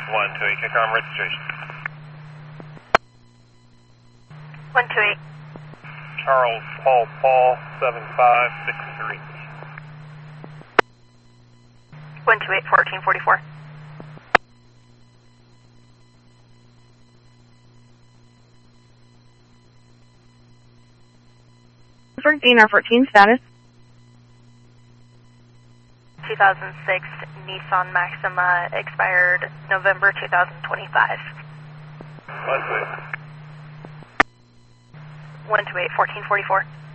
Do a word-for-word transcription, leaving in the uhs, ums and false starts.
one two eight, check on registration. one two eight. Charles Paul Paul, seven five six three. one two eight, fourteen forty-four. fourteen or fourteen status. two thousand six Nissan Maxima, expired November two thousand twenty-five. one two eight. one two eight, fourteen forty-four.